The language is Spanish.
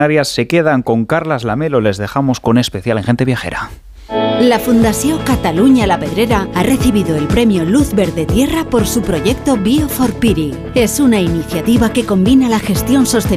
se quedan con Carlas Lamelo. Les dejamos con especial en Gente Viajera. La Fundació Catalunya La Pedrera ha recibido el premio Luz Verde Tierra por su proyecto Bio4Piri. Es una iniciativa que combina la gestión sostenible